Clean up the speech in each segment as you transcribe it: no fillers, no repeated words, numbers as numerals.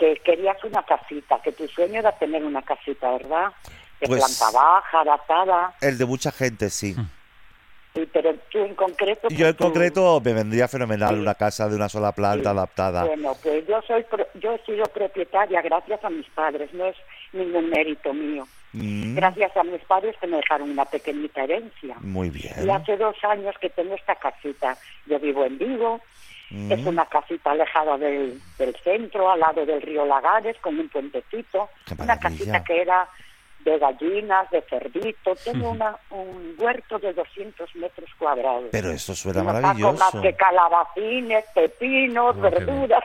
que querías una casita, que tu sueño era tener una casita, ¿verdad? De Pues, planta baja, adaptada. El de mucha gente, sí. Sí, pero tú en concreto... Yo en pues, concreto me vendría fenomenal Sí. una casa de una sola planta Sí. adaptada. Bueno, pues yo he sido propietaria gracias a mis padres, no es ningún mérito mío. Gracias a mis padres que me dejaron una pequeñita herencia. Muy bien. Y hace 2 años que tengo esta casita. Yo vivo en Vigo, es una casita alejada del centro, al lado del río Lagares, con un puentecito. ¡Qué Una maravilla! casita que era de gallinas, de cerdito. Tengo un huerto de 200 metros cuadrados. Pero eso suena No saco maravilloso. más que calabacines, pepinos, Oh, qué verduras.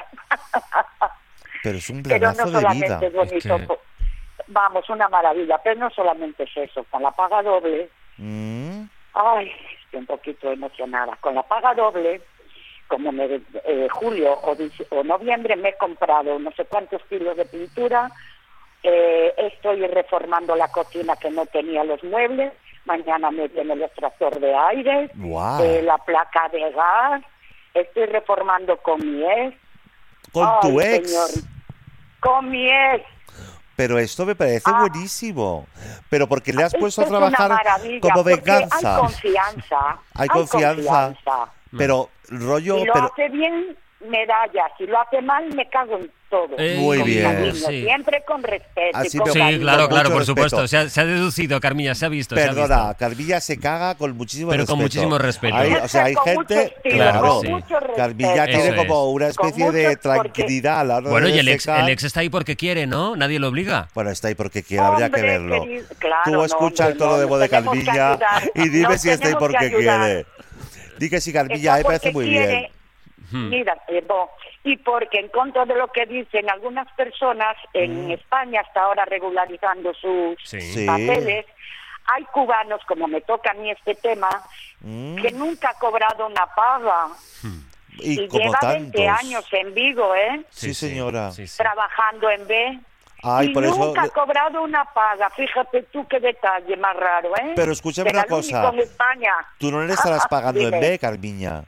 Pero es un Pero no planazo de vida. solamente es bonito. Es que- Vamos, una maravilla. Pero no solamente es eso. Con la paga doble... Mm, Ay, estoy un poquito emocionada. Con la paga doble, como julio o noviembre me he comprado no sé cuántos kilos de pintura. Estoy reformando la cocina que no tenía los muebles. Mañana me viene el extractor de aire, ¡Guau! la placa de gas. Estoy reformando con mi ex. Con Ay, tu ex. señor, con mi ex. Pero esto me parece buenísimo. Pero porque le has puesto a Esto es una trabajar maravilla, como porque venganza. Hay confianza. Hay confianza. Pero rollo, Si lo pero hace bien, medalla. Si lo hace mal, me cago en todo. Muy Con bien. cariño, Sí. Siempre con respeto. Así y con me- Sí, cariño. claro, Con claro, mucho por supuesto. respeto. Se ha deducido, Carmilla, se ha visto. se ha perdona, visto. Carmilla se caga con muchísimo Pero respeto. con muchísimo respeto. Hay, o sea, hay Con mucho gente, estilo, Claro claro, que sí. mucho respeto. Carmilla Eso tiene es. como una especie Con de mucho- porque- tranquilidad a la hora Bueno, de y el secar. ex está ahí porque quiere, ¿no? Nadie lo obliga. Bueno, está ahí porque quiere, habría que Hombre, verlo. querido, claro, Tú no, escucha el hombre, tono no, de nos voz de tenemos que Carmilla ayudar. y dime Nos si está ahí tenemos porque que ayudar. quiere. Di que sí, Carmilla, Está me parece porque muy quiere. bien. Mira, y porque en contra de lo que dicen algunas personas en España hasta ahora regularizando sus Sí. Sí. papeles, hay cubanos, como me toca a mí este tema, que nunca ha cobrado una paga Y como lleva 20 tantos. años en Vigo, Sí, señora. Sí, sí. trabajando en B. Ay, y por eso- nunca ha cobrado una paga. Fíjate tú qué detalle más raro, ¿eh? Pero escúchame Será una el cosa. único en España. Tú no le estarás pagando en Dime. B, Carmiña.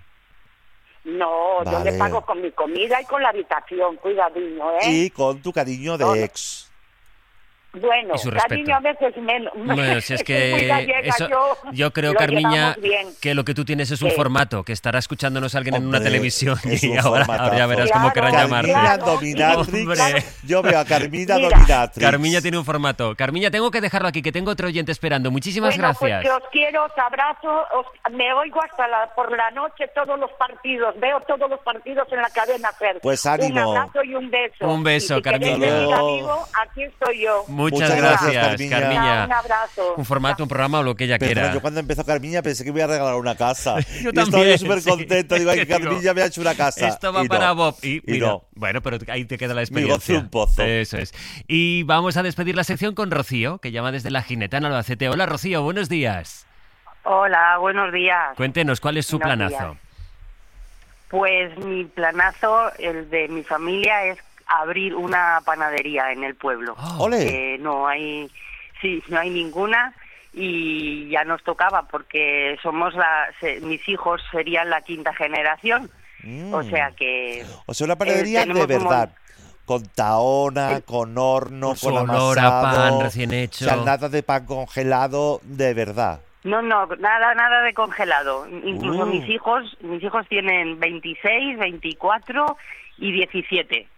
No, yo Vale. le pago con mi comida y con la habitación, cuidadinho, ¿eh? Y con tu cariño de No, ex. Bueno, Y su cariño a respeto. veces menos. Bueno, si es Muy que gallega, eso, yo creo, lo Carmiña, llevamos bien. que lo que tú tienes es un Sí. formato, que estará escuchándonos alguien en una Hombre, televisión es y un ahora formatazo. ya verás cómo querrán Claro, llamarte. Carmiña Claro. Dominatrix. Hombre. Yo veo a Carmina Mira. Dominatrix. Carmiña tiene un formato. Carmiña, tengo que dejarlo aquí, que tengo otro oyente esperando. Muchísimas Bueno, gracias. pues que os quiero, os abrazo, me oigo hasta por la noche todos los partidos, veo todos los partidos en la cadena Ser. Pues ánimo. Un abrazo y un beso. Un beso, y si queréis Carmiña. venir a Hasta luego. Vigo, aquí estoy yo. Muchas Muchas gracias, gracias, Carmiña. Carmiña. Un abrazo. Un formato, un programa o lo que ella Perdona, quiera. yo cuando empezó Carmiña pensé que me iba a regalar una casa. Yo y también, estaba yo súper sí. contento. Digo, ay, Es que digo, Carmiña me ha hecho una casa. Esto va Y para no. Bob. Y mira, no. bueno, pero ahí te queda la Mi gozo experiencia. un pozo. Eso es. Y vamos a despedir la sección con Rocío, que llama desde La Gineta en Albacete. Hola, Rocío, buenos días. Hola, buenos días. Cuéntenos, ¿cuál es su Buenos planazo? días. Pues mi planazo, el de mi familia, es abrir una panadería en el pueblo. Oh. Ole. No hay ninguna y ya nos tocaba porque mis hijos serían la quinta generación. O sea que... O sea, una panadería de tenemos un verdad. Con taona, con horno, Con con su olor a amasado. pan recién hecho. O sea, nada de pan congelado, de verdad. No, nada de congelado. Incluso Uh. mis hijos tienen 26, 24 y 17.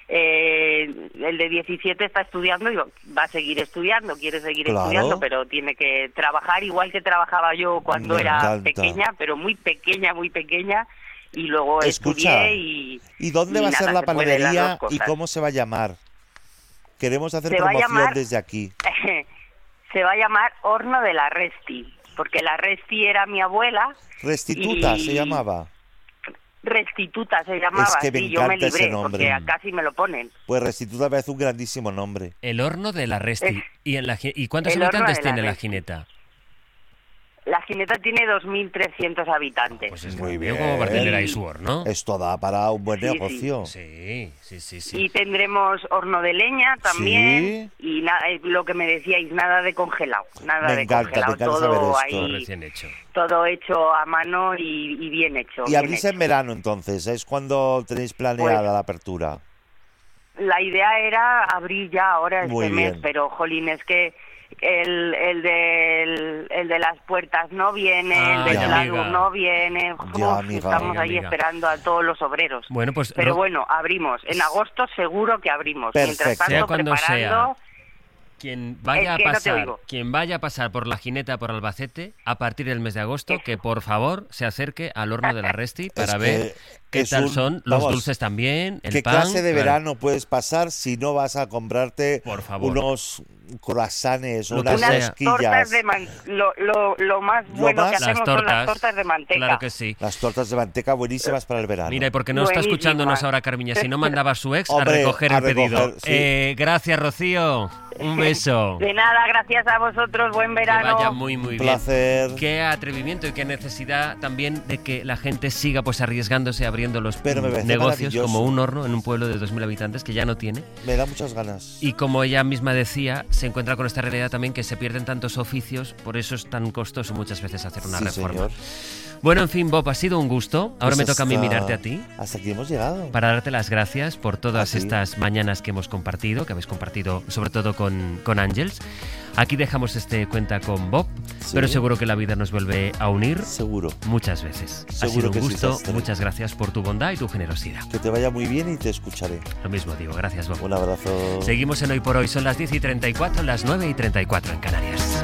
El de 17 está estudiando y va a seguir estudiando, quiere seguir Claro. estudiando, pero tiene que trabajar igual que trabajaba yo cuando Me era encanta. pequeña, pero muy pequeña, y luego Escucha, estudié y dónde va a ser nada, la se pueden las panadería dos y cosas. cómo se va a llamar? Queremos hacer Se va a promoción llamar- desde aquí. Se va a llamar Horno de la Resti, porque la Resti era mi abuela. Restituta y- se llamaba. Restituta se llamaba, Es que me sí, yo me encanta ese libré, nombre. porque casi me lo ponen. Pues Restituta me parece un grandísimo nombre. El horno de la Resti. Es- ¿Y cuántos el horno habitantes de la tiene La Resti. Gineta? La Gineta tiene 2.300 habitantes. Pues es Muy grande, bien. como para tener ahí su horno. Esto da para un buen Sí, sí. negocio. Sí. Y tendremos horno de leña también. Y lo que me decíais, nada de congelado. Nada Me de encanta, congelado. me encanta saber Todo esto. Todo ahí, recién hecho. todo hecho a mano y bien hecho. Y bien abrís hecho. en verano entonces, es cuando tenéis planeada la apertura. la idea era abrir ya ahora Muy este mes, bien. pero jolín, es que el de las puertas no viene, Ah, el de ya, Pladur amiga. no viene. Ya, amiga. Estamos Amiga, ahí amiga. esperando a todos los obreros. Bueno, pues Pero bueno, abrimos. En agosto seguro que abrimos. Perfecto. Mientras tanto, Sea cuando preparando... quien vaya a que no te pasar, oigo. quien vaya a pasar por la Gineta por Albacete a partir del mes de agosto, que por favor se acerque al horno de la Resti para Es ver que qué es tal un- son los vamos, dulces también, el ¿Qué pan. clase de claro. verano puedes pasar si no vas a comprarte Por favor. unos croissants o Lo que unas sea. Unas tortas rosquillas? de lo más bueno más? que hacemos son las tortas de manteca. Claro que sí. Las tortas de manteca buenísimas para el verano. Mira, y porque no está Buenísima. escuchándonos ahora Carmiña, si no mandaba a su ex Hombre, a recoger a el pedido. recoger, sí. Gracias, Rocío. Un beso. De nada, gracias a vosotros, buen Que verano. vaya muy, muy Un bien. placer. Qué atrevimiento y qué necesidad también de que la gente siga pues arriesgándose, abriendo los Pero me parece negocios maravilloso. como un horno en un pueblo de 2.000 habitantes que ya no tiene. Me da muchas ganas. Y como ella misma decía, se encuentra con esta realidad también que se pierden tantos oficios, por eso es tan costoso muchas veces hacer una Sí, reforma. señor. Bueno, en fin, Bob, ha sido un gusto. Ahora Pues me toca a mí hasta- mirarte a ti Hasta aquí hemos llegado. para darte las gracias por todas sí. estas mañanas que hemos compartido, que habéis compartido sobre todo con Ángels. Aquí dejamos este cuenta con Bob, Sí. pero seguro que la vida nos vuelve a unir Seguro. muchas veces. Ha Seguro sido un que sí, gusto, Sastre. muchas gracias por tu bondad y tu generosidad. Que te vaya muy bien y te escucharé. Lo mismo digo, gracias Bob. Un abrazo. Seguimos en Hoy por Hoy, son las 10:34, las 9:34 en Canarias.